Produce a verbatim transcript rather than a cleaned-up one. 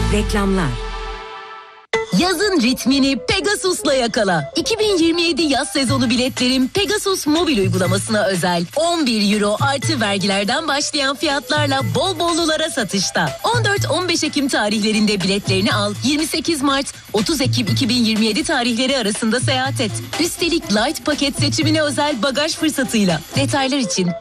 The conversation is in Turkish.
Reklamlar. Yazın ritmini Pegasus'la yakala. iki bin yirmi yedi yaz sezonu biletlerim Pegasus mobil uygulamasına özel on bir euro artı vergilerden başlayan fiyatlarla bol bollulara satışta. on dört on beş Ekim tarihlerinde biletlerini al. yirmi sekiz Mart otuz Ekim iki bin yirmi yedi tarihleri arasında seyahat et. Üstelik Light paket seçimine özel bagaj fırsatıyla. Detaylar için